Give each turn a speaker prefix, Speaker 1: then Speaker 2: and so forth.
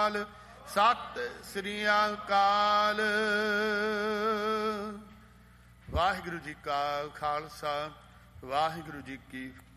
Speaker 1: ਅਕਾਲ। ਸਤਿ ਸ੍ਰੀ ਅਕਾਲ। ਵਾਹਿਗੁਰੂ ਜੀ ਕਾ ਖਾਲਸਾ, ਵਾਹਿਗੁਰੂ ਜੀ ਕੀ